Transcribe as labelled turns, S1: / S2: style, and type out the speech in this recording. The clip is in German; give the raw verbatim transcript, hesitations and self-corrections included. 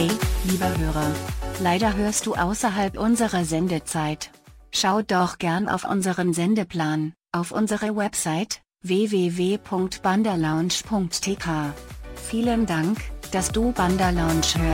S1: Lieber Hörer, leider hörst du außerhalb unserer Sendezeit. Schau doch gern auf unseren Sendeplan, auf unsere Website, w w w punkt bandalounge punkt t k. Vielen Dank, dass du Bandalounge hörst.